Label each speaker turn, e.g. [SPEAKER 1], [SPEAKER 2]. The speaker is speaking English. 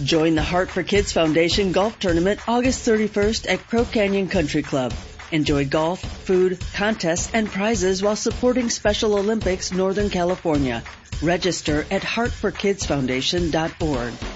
[SPEAKER 1] Join the Heart for Kids Foundation Golf Tournament August 31st at Crow Canyon Country Club. Enjoy golf, food, contests, and prizes while supporting Special Olympics Northern California. Register at heartforkidsfoundation.org.